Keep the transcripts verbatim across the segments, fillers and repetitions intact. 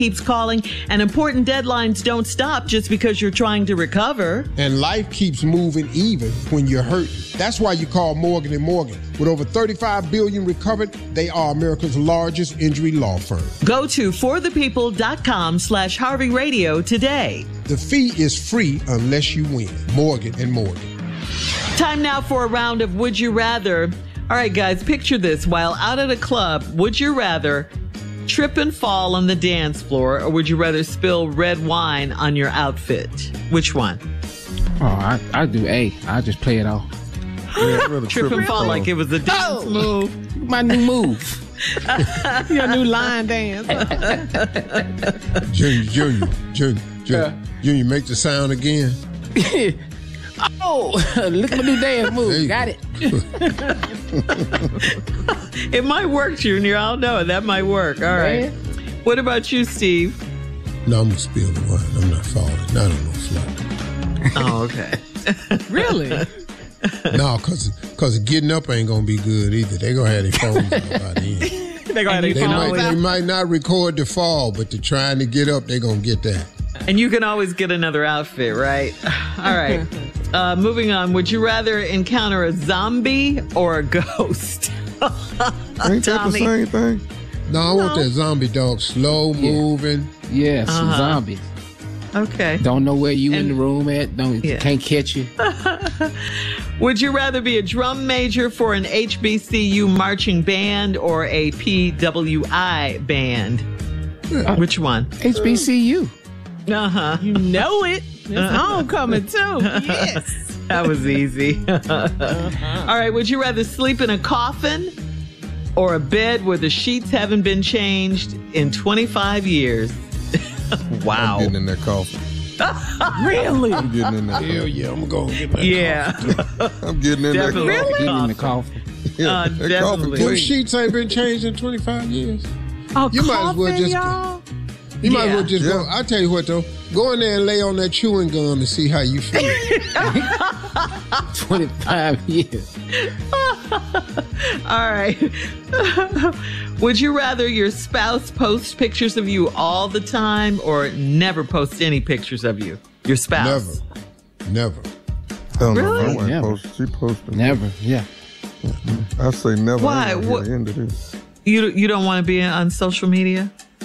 keeps calling, and important deadlines don't stop just because you're trying to recover. And life keeps moving even when you're hurt. That's why you call Morgan and Morgan. With over thirty-five billion dollars recovered, they are America's largest injury law firm. Go to forthepeople.com slash Harvey Radio today. The fee is free unless you win. Morgan and Morgan. Time now for a round of Would You Rather. All right, guys, picture this. While out at a club, would you rather trip and fall on the dance floor, or would you rather spill red wine on your outfit? Which one? Oh, I I do A. I just play it off. Yeah, really Trip and fall like it was a dance Oh. move. My new move. Your new line dance. Junior, Junior, Junior, Junior, Junior, make the sound again. Oh, look at my new dance There move. you Got go. it. It might work, Junior. I don't know. That might work. All right. Man. What about you, Steve? No, I'm going to spill the wine. I'm not falling. Not on no slide. Oh, okay. Really? No, because cause getting up ain't going to be good either. They going to have their phones out by the end. They're going to They might, they might not record the fall, but they're trying to get up, they're going to get that. And you can always get another outfit, right? All right. Uh, moving on. Would you rather encounter a zombie or a ghost? Ain't that the Tommy? same thing? No, I want that zombie dog, slow moving. Yes, Uh-huh. zombies. Okay. Don't know where you in And- the room at. Don't Yeah. can't catch you. Would you rather be a drum major for an H B C U marching band or a P W I band? Which one? H B C U. Uh-huh. You know it. It's homecoming, too. Yes. That was easy. All right. Would you rather sleep in a coffin or a bed where the sheets haven't been changed in twenty-five years? Wow. I'm getting in that coffin. Really? I'm getting in that Hell coffin. yeah, I'm going to get that. Yeah. I'm getting in Definitely. that coffin. Get in the coffin. Yeah, Uh, that coffin definitely. Them clean. sheets ain't been changed in twenty-five years. A You might as well coffin, just- y'all? You might as Yeah. well just go. Yeah. I'll tell you what, though. Go in there and lay on that chewing gum and see how you feel. twenty-five years. All right. Would you rather your spouse post pictures of you all the time or never post any pictures of you? Your spouse. Never. Never. Hell no, Really? my wife Never. posted- She posted. Never. Yeah. I say never. Why? I ain't gonna What- get into this. You you don't want to be on social media?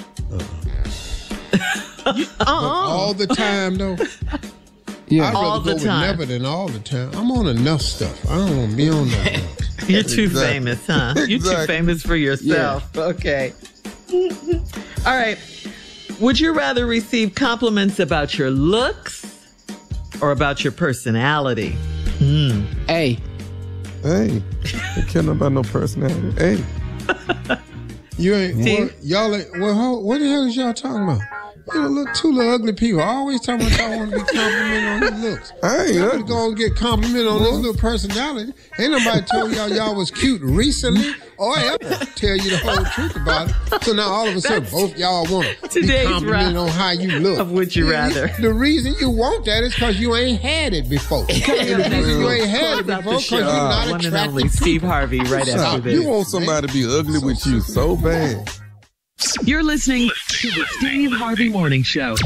But all the time, though. Yeah. I'd All rather the go with time. never than all the time. I'm on enough stuff. I don't want to be on that much. You're too Exactly. famous, huh? You're too Exactly. famous for yourself. Okay. All right. Would you rather receive compliments about your looks or about your personality? Hey. Hey, I care nothing about no personality. Hey, You ain't, See? what, y'all ain't, well, how, what the hell is y'all talking about? You know, look, two little ugly people. I always talking about y'all want to be complimented on his looks. I ain't Y'all ugly. would go and get complimented on his little personality. Ain't nobody told y'all y'all was cute recently or ever tell you the whole truth about it. So now all of a sudden, both y'all want to be today's complimented round on how you look. of Would You Rather. The reason you want that is because you ain't had it before. And the reason you ain't had it Close out before the because show. you're not One and attracted only to Steve Harvey right after Stop. this. You want somebody to be ugly with you so bad. You're listening to the Steve Harvey Morning Show.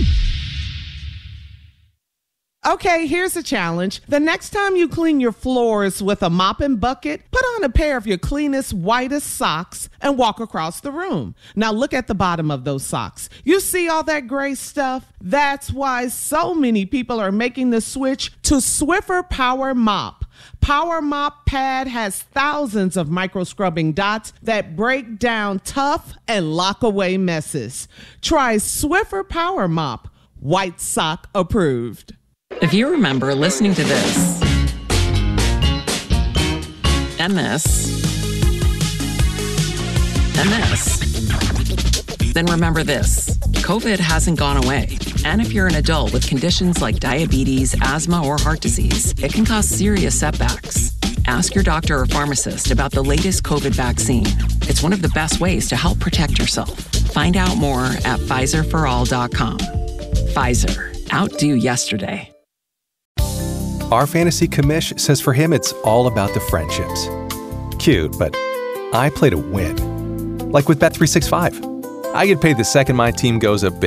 Okay, here's a challenge. The next time you clean your floors with a mop and bucket, put on a pair of your cleanest, whitest socks and walk across the room. Now look at the bottom of those socks. You see all that gray stuff? That's why so many people are making the switch to Swiffer Power Mop. Power Mop Pad has thousands of micro scrubbing dots that break down tough and lock away messes. Try Swiffer Power Mop. White sock approved. If you remember listening to this and this and this, then remember this. COVID hasn't gone away. And if you're an adult with conditions like diabetes, asthma, or heart disease, it can cause serious setbacks. Ask your doctor or pharmacist about the latest COVID vaccine. It's one of the best ways to help protect yourself. Find out more at Pfizer for all dot com. Pfizer. Outdo yesterday. Our fantasy commish says for him it's all about the friendships. Cute, but I play to win. Like with Bet three sixty-five. I get paid the second my team goes a bit